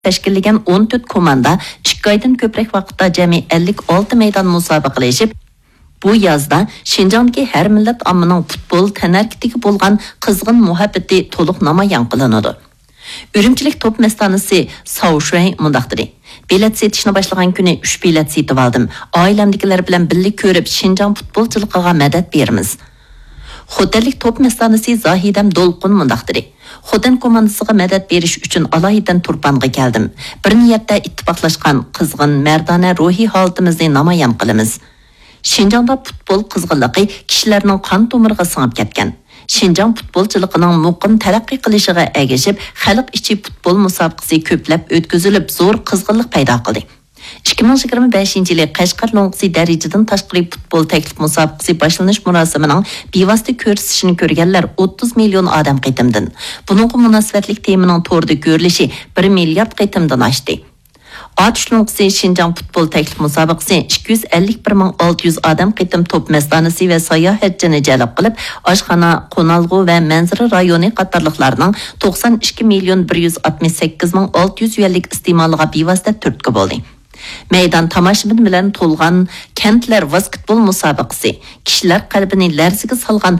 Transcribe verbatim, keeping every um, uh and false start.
tashkillagan o'n to'rt komanda ikki oydan ko'proq vaqtda jami ellik olti maydon musobaqalashib, bu yazda Şinjandagi har millat ommaning futbol tanarkitiga bo'lgan qizg'in muhabbati to'liq namoyon qilinadi. Ürümchilik top mestanisi Saushuay mundaqdiri. Bilet setishni boshlagan kuni uch bilet setib oldim. Oilamdagilar bilan birga ko'rib Şinjan futbolchiligiga madad beramiz. Xotellik top mestanisi Zahidam Dolqun mundaqdiri. Xoten komandasiga madad berish uchun alohida Turpanga keldim. Bir niyatda ittifoqlashgan qizg'in mardona ruhiy holatimizni namoyon qilamiz. Şinjanda futbol qizg'inligi kishilarning qon tomiriga singib ketgan. Şinjan futbolchiligining muqim taraqqiy qilishiga ergashib, xalq ichi futbol musobaqasi ko'plab o'tkazilib, zo'r qizg'inlik paydo qildi. ikki ming yigirma beshinchi yil Qashqar Lo'ng'isi darajadan tashqari futbol taklif musobaqasi boshlanish murosimining bevosita ko'rsatishini ko'rganlar o'ttiz million odam qaytimdan. Buningga munosabatlik temaning to'rda ko'rilishi bir milliard qaytimdan oshdi. Atish Lo'ng'isi Şinjan futbol taklif musobaqasi ikki yuz ellik bir ming olti yuz odam qaytim top mesdanasi va sayohatchini jalb qilib, oshxona, qo'nalg'u va manzara rayoni qatorliqlarning to'qson ikki million bir yuz oltmish sakkiz ming olti yuz yuanlik iste'moliga bevosita turtki bo'ldi. Meydan tomoshabin bilan to'lgan kentlar basketbol musobaqasi kishilar qalbini larzaga solgan